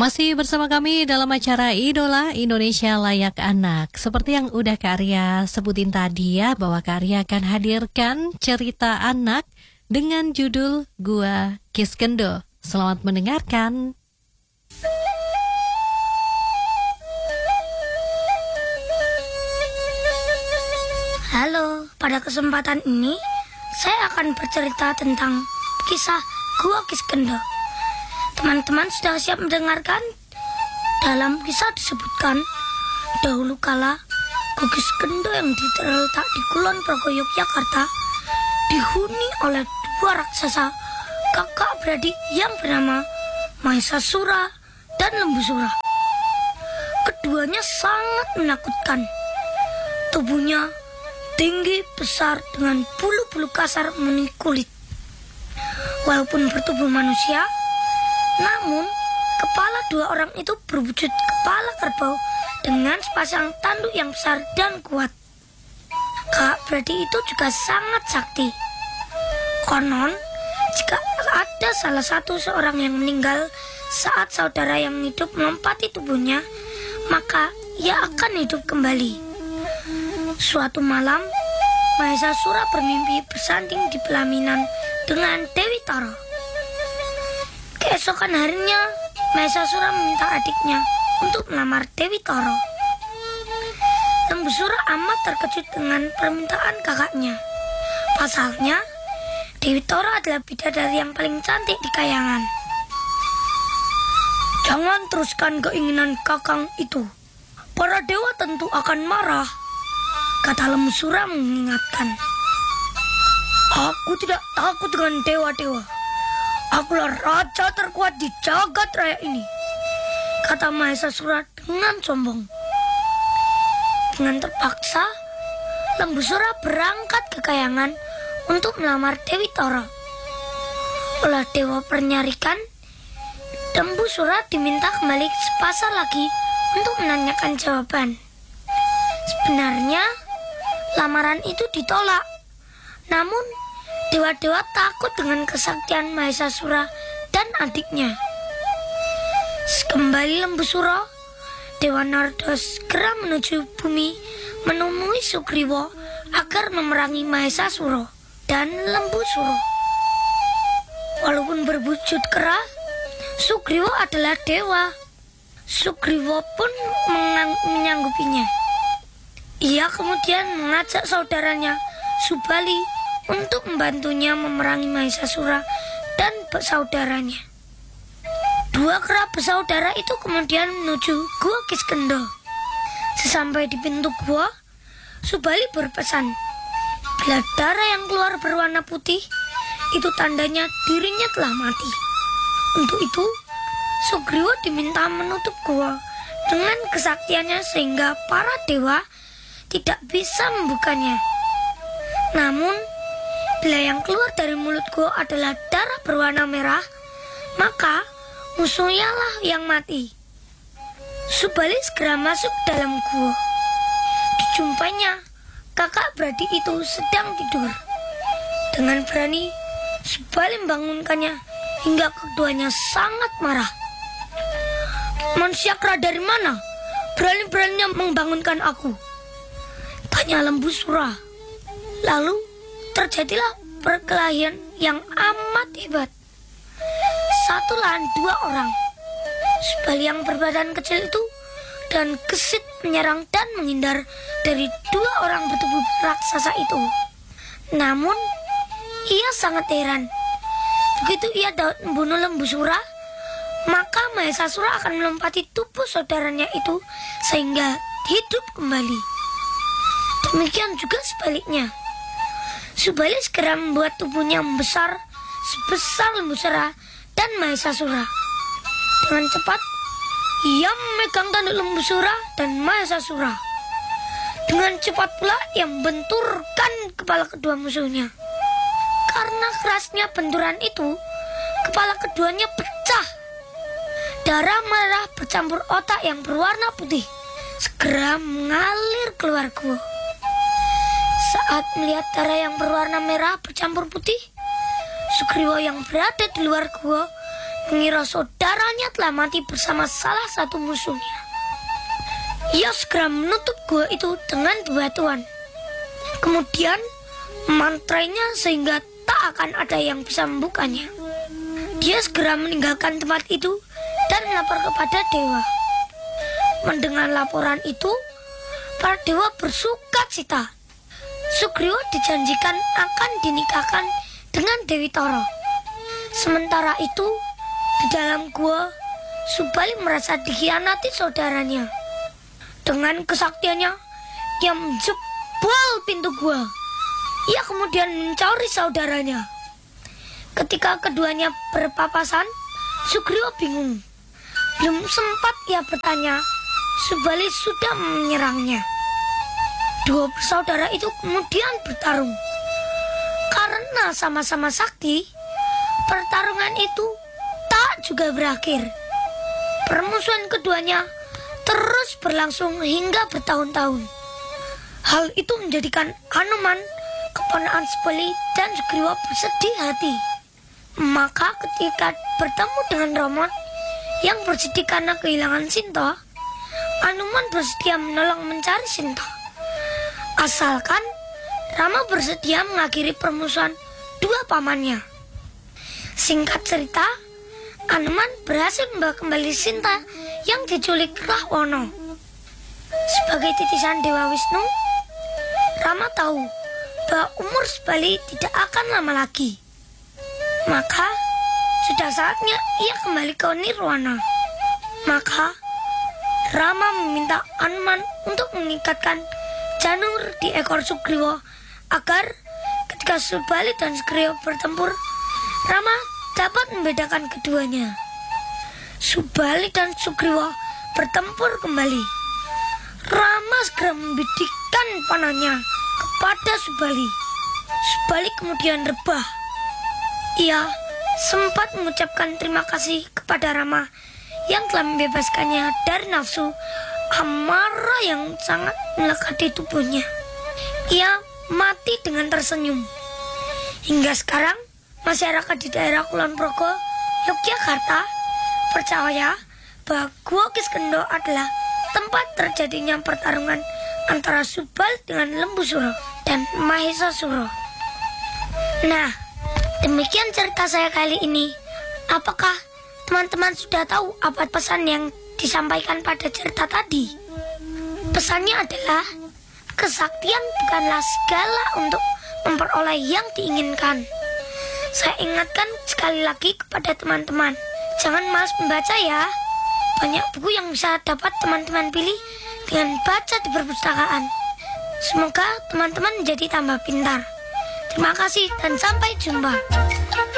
Masih bersama kami dalam acara Idola Indonesia Layak Anak. Seperti yang udah Kak Arya sebutin tadi ya, bahwa Kak Arya akan hadirkan cerita anak dengan judul Gua Kiskendo. Selamat mendengarkan. Halo, pada kesempatan ini saya akan bercerita tentang kisah Gua Kiskendo. Teman-teman sudah siap mendengarkan? Dalam kisah disebutkan, dahulu kala Gua Kiskendo yang terletak di Kulon Progo, Yogyakarta dihuni oleh dua raksasa kakak beradik yang bernama Mahesasura dan Lembusura. Keduanya sangat menakutkan. Tubuhnya tinggi, besar, dengan bulu-bulu kasar meni kulit. Walaupun bertubuh manusia, namun kepala dua orang itu berwujud kepala kerbau dengan sepasang tanduk yang besar dan kuat. Kakak beradik itu juga sangat sakti. Konon, jika ada salah satu seorang yang meninggal saat saudara yang hidup melompati tubuhnya, maka ia akan hidup kembali. Suatu malam, Mahesasura bermimpi bersanding di pelaminan dengan Dewi Tara. Keesokan harinya, Mahesasura meminta adiknya untuk melamar Dewi Tara. Lembusura amat terkejut dengan permintaan kakaknya. Pasalnya, Dewi Tara adalah bidadari yang paling cantik di kayangan. "Jangan teruskan keinginan kakang itu. Para dewa tentu akan marah," kata Lembusura mengingatkan. "Aku tidak takut dengan dewa-dewa. Akulah raja terkuat di jagat raya ini," kata Mahesasura dengan sombong. Dengan terpaksa, Lembusura berangkat ke kayangan untuk melamar Dewi Tara. Oleh dewa pernyarikan, Lembusura diminta kembali sepasar lagi untuk menanyakan jawaban. Sebenarnya, lamaran itu ditolak. Namun, dewa-dewa takut dengan kesaktian Mahesasura dan adiknya. Sekembali Lembusura, Dewa Narada segera menuju bumi menemui Sugriwa agar memerangi Mahesasura dan Lembusura. Walaupun berwujud kera, Sugriwa adalah dewa. Sugriwa pun menyanggupinya. Ia kemudian mengajak saudaranya Subali untuk membantunya memerangi Mahesasura dan saudaranya. Dua kera bersaudara itu kemudian menuju Gua Kiskendo. Sesampai di pintu gua, Subali berpesan, bila darah yang keluar berwarna putih, itu tandanya dirinya telah mati. Untuk itu, Sugriwa diminta menutup gua dengan kesaktiannya sehingga para dewa tidak bisa membukanya. Namun, bila yang keluar dari mulut gua adalah darah berwarna merah, maka musuhnya lah yang mati. Subali segera masuk dalam gua. Dijumpainya kakak beradik itu sedang tidur. Dengan berani, Subali membangunkannya hingga keduanya sangat marah. "Manusia kera dari mana? Berani-beraninya membangunkan aku?" tanya Lembusura. Lalu terjadilah perkelahian yang amat hebat. Satu lawan dua orang. Subali yang berbadan kecil itu dan gesit menyerang dan menghindar dari dua orang bertubuh raksasa itu. Namun, ia sangat heran. Begitu ia dapat membunuh Lembusura, maka Mahesasura akan melompati tubuh saudaranya itu sehingga hidup kembali. Demikian juga sebaliknya. Subali segera membuat tubuhnya membesar sebesar Lembusura dan Mahesasura. Dengan cepat, ia memegang tanduk Lembusura dan Mahesasura. Dengan cepat pula ia membenturkan kepala kedua musuhnya. Karena kerasnya benturan itu, kepala keduanya pecah. Darah merah bercampur otak yang berwarna putih segera mengalir keluar gua. Saat melihat darah yang berwarna merah bercampur putih, Sugriwa yang berada di luar gua mengira saudaranya telah mati bersama salah satu musuhnya. Ia segera menutup gua itu dengan bebatuan. Kemudian mantranya sehingga tak akan ada yang bisa membukanya. Dia segera meninggalkan tempat itu dan melapor kepada dewa. Mendengar laporan itu, para dewa bersukacita. Sugriwa dijanjikan akan dinikahkan dengan Dewi Tara. Sementara itu, di dalam gua, Subali merasa dikhianati saudaranya. Dengan kesaktiannya, ia menjebol pintu gua. Ia kemudian mencari saudaranya. Ketika keduanya berpapasan, Sugriwa bingung. Belum sempat ia bertanya, Subali sudah menyerangnya. Dua bersaudara itu kemudian bertarung. Karena sama-sama sakti, pertarungan itu tak juga berakhir. Permusuhan keduanya terus berlangsung hingga bertahun-tahun. Hal itu menjadikan Hanuman, keponakan Subali dan Sugriwa bersedih hati. Maka ketika bertemu dengan Rama yang bersedih karena kehilangan Sinta, Hanuman bersedia menolong mencari Sinta. Asalkan Rama bersedia mengakhiri permusuhan dua pamannya. Singkat cerita, Hanuman berhasil membawa kembali Sinta yang diculik Rahwana. Sebagai titisan Dewa Wisnu, Rama tahu bahwa umur Subali tidak akan lama lagi. Maka sudah saatnya ia kembali ke Nirwana. Maka Rama meminta Hanuman untuk mengikatkan janur di ekor Sugriwa agar ketika Subali dan Sugriwa bertempur, Rama dapat membedakan keduanya. Subali dan Sugriwa bertempur kembali. Rama segera membidikkan panahnya kepada Subali. Subali kemudian rebah. Ia sempat mengucapkan terima kasih kepada Rama yang telah membebaskannya dari nafsu amarah yang sangat melekat di tubuhnya. Ia mati dengan tersenyum. Hingga sekarang, masyarakat di daerah Kulon Progo, Yogyakarta, percaya bahwa Gua Kiskendho adalah tempat terjadinya pertarungan antara Subal dengan Lembu Suro dan Mahesa Suro. Nah, demikian cerita saya kali ini. Apakah teman-teman sudah tahu apa pesan yang disampaikan pada cerita tadi? Pesannya adalah kesaktian bukanlah segala untuk memperoleh yang diinginkan. Saya ingatkan sekali lagi kepada teman-teman, jangan malas membaca ya. Banyak buku yang bisa dapat teman-teman pilih dengan baca di perpustakaan. Semoga teman-teman menjadi tambah pintar. Terima kasih dan sampai jumpa.